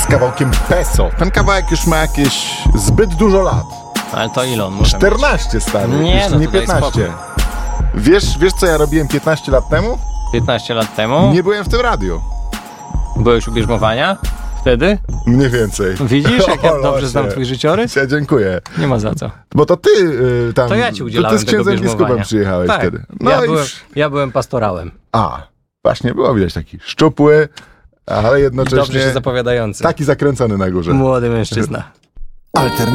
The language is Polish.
z kawałkiem Peso. Ten kawałek już ma jakieś zbyt dużo lat. Ale to ile on może 14, stary. Nie, jeszcze no nie to daj 15. spokój. Wiesz, co ja robiłem 15 lat temu? 15 lat temu? Nie byłem w tym radiu. Byłeś u bierzmowania? Wtedy? Mniej więcej. Widzisz, jak ja O, dobrze losie. znam twój życiorys? Ja dziękuję. Nie ma za co. Bo to ty tam... To ja ci udzielałem to ty z tego księdzem biskupem bierzmowania. przyjechałeś Tak. wtedy. No Ja byłem pastorałem. Właśnie, było widać taki szczupły, ale jednocześnie Dobrze się zapowiadający. taki zakręcony na górze. Młody mężczyzna. Alternatywa.